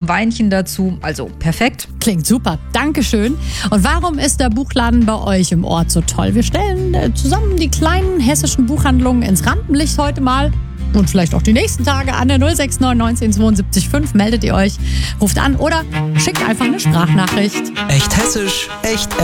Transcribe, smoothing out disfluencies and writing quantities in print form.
Weinchen dazu. Also perfekt. Klingt super, Dankeschön. Und warum ist der Buchladen bei euch im Ort so toll? Wir stellen zusammen die kleinen hessischen Buchhandlungen ins Rampenlicht heute mal. Und vielleicht auch die nächsten Tage an der 069 19 72 5 meldet ihr euch, ruft an oder schickt einfach eine Sprachnachricht. Echt hessisch, echt